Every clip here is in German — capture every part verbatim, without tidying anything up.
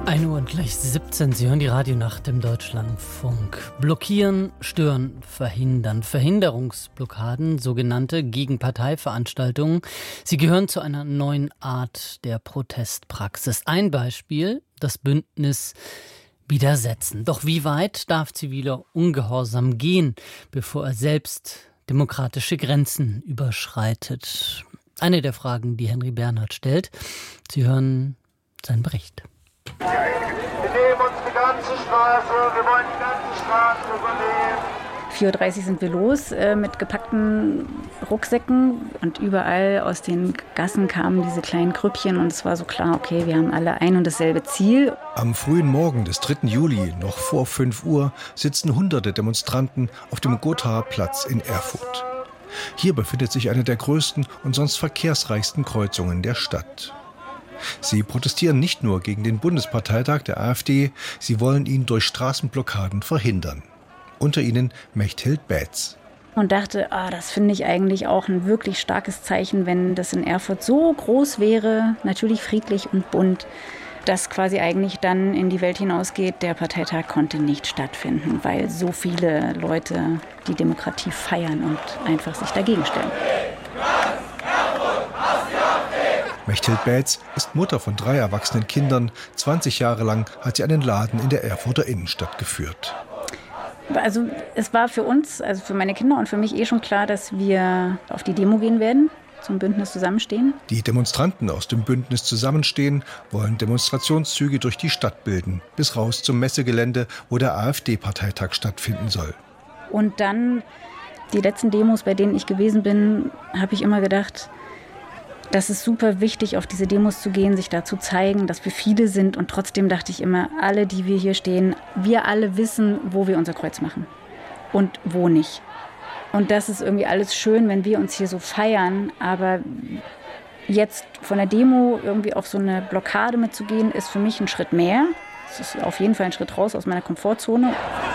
ein Uhr und gleich siebzehn. Sie hören die Radionacht im Deutschlandfunk. Blockieren, stören, verhindern. Verhinderungsblockaden, sogenannte Gegenparteiveranstaltungen. Sie gehören zu einer neuen Art der Protestpraxis. Ein Beispiel, das Bündnis Widersetzen. Doch wie weit darf ziviler Ungehorsam gehen, bevor er selbst demokratische Grenzen überschreitet? Eine der Fragen, die Henry Bernhard stellt. Sie hören seinen Bericht. Wir nehmen uns die ganze Straße, wir wollen die ganze Straße übernehmen. vier Uhr dreißig sind wir los äh, mit gepackten Rucksäcken und überall aus den Gassen kamen diese kleinen Grüppchen und es war so klar, okay, wir haben alle ein und dasselbe Ziel. Am frühen Morgen des dritten Juli, noch vor fünf Uhr, sitzen hunderte Demonstranten auf dem Gothaer Platz in Erfurt. Hier befindet sich eine der größten und sonst verkehrsreichsten Kreuzungen der Stadt. Sie protestieren nicht nur gegen den Bundesparteitag der AfD, sie wollen ihn durch Straßenblockaden verhindern. Unter ihnen Mechthild Bätz. Und dachte, ah, das finde ich eigentlich auch ein wirklich starkes Zeichen, wenn das in Erfurt so groß wäre, natürlich friedlich und bunt, dass quasi eigentlich dann in die Welt hinausgeht, der Parteitag konnte nicht stattfinden, weil so viele Leute die Demokratie feiern und einfach sich dagegen stellen. Mechthild Bätz ist Mutter von drei erwachsenen Kindern. zwanzig Jahre lang hat sie einen Laden in der Erfurter Innenstadt geführt. Also es war für uns, also für meine Kinder und für mich eh schon klar, dass wir auf die Demo gehen werden, zum Bündnis Zusammenstehen. Die Demonstranten aus dem Bündnis Zusammenstehen wollen Demonstrationszüge durch die Stadt bilden, bis raus zum Messegelände, wo der AfD-Parteitag stattfinden soll. Und dann die letzten Demos, bei denen ich gewesen bin, habe ich immer gedacht, das ist super wichtig, auf diese Demos zu gehen, sich da zu zeigen, dass wir viele sind. Und trotzdem dachte ich immer, alle, die wir hier stehen, wir alle wissen, wo wir unser Kreuz machen und wo nicht. Und das ist irgendwie alles schön, wenn wir uns hier so feiern. Aber jetzt von der Demo irgendwie auf so eine Blockade mitzugehen, ist für mich ein Schritt mehr. Es ist auf jeden Fall ein Schritt raus aus meiner Komfortzone.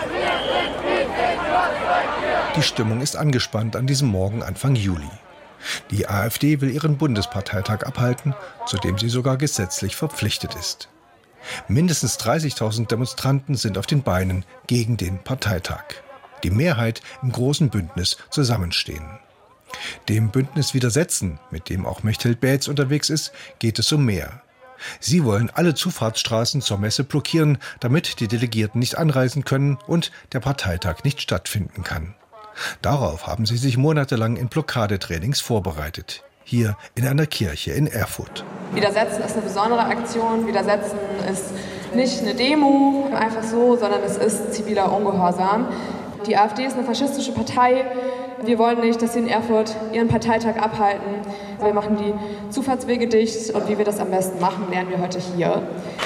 Die Stimmung ist angespannt an diesem Morgen Anfang Juli. Die AfD will ihren Bundesparteitag abhalten, zu dem sie sogar gesetzlich verpflichtet ist. Mindestens dreißigtausend Demonstranten sind auf den Beinen gegen den Parteitag. Die Mehrheit im großen Bündnis Zusammenstehen. Dem Bündnis Widersetzen, mit dem auch Mechthild Bätz unterwegs ist, geht es um mehr. Sie wollen alle Zufahrtsstraßen zur Messe blockieren, damit die Delegierten nicht anreisen können und der Parteitag nicht stattfinden kann. Darauf haben sie sich monatelang in Blockadetrainings vorbereitet. Hier in einer Kirche in Erfurt. Widersetzen ist eine besondere Aktion. Widersetzen ist nicht eine Demo, einfach so, sondern es ist ziviler Ungehorsam. Die AfD ist eine faschistische Partei. Wir wollen nicht, dass sie in Erfurt ihren Parteitag abhalten. Wir machen die Zufahrtswege dicht und wie wir das am besten machen, lernen wir heute hier.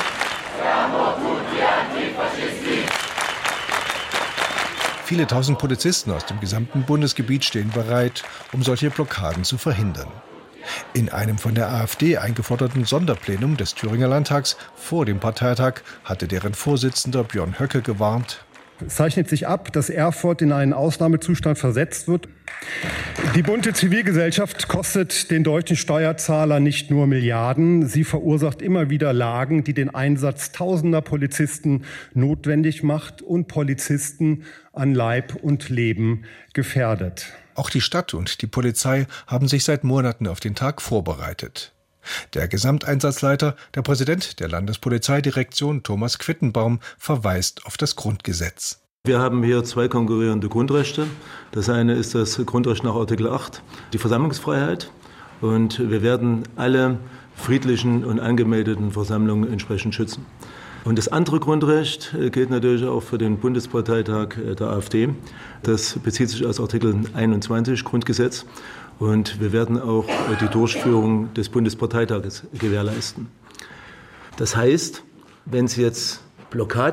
Viele tausend Polizisten aus dem gesamten Bundesgebiet stehen bereit, um solche Blockaden zu verhindern. In einem von der AfD eingeforderten Sonderplenum des Thüringer Landtags vor dem Parteitag hatte deren Vorsitzender Björn Höcke gewarnt: Es zeichnet sich ab, dass Erfurt in einen Ausnahmezustand versetzt wird. Die bunte Zivilgesellschaft kostet den deutschen Steuerzahler nicht nur Milliarden, sie verursacht immer wieder Lagen, die den Einsatz tausender Polizisten notwendig macht und Polizisten an Leib und Leben gefährdet. Auch die Stadt und die Polizei haben sich seit Monaten auf den Tag vorbereitet. Der Gesamteinsatzleiter, der Präsident der Landespolizeidirektion, Thomas Quittenbaum, verweist auf das Grundgesetz. Wir haben hier zwei konkurrierende Grundrechte. Das eine ist das Grundrecht nach Artikel acht, die Versammlungsfreiheit. Und wir werden alle friedlichen und angemeldeten Versammlungen entsprechend schützen. Und das andere Grundrecht gilt natürlich auch für den Bundesparteitag der AfD. Das bezieht sich aus Artikel einundzwanzig Grundgesetz. Und wir werden auch die Durchführung des Bundesparteitages gewährleisten. Das heißt, wenn es jetzt Blockaden